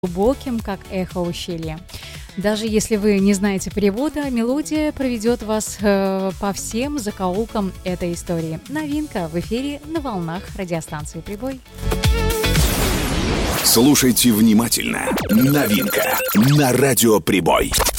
глубоким, как эхо ущелья. Даже если вы не знаете перевода, мелодия проведет вас по всем закоулкам этой истории. Новинка в эфире на волнах радиостанции «Прибой». Слушайте внимательно. Новинка на радио «Прибой».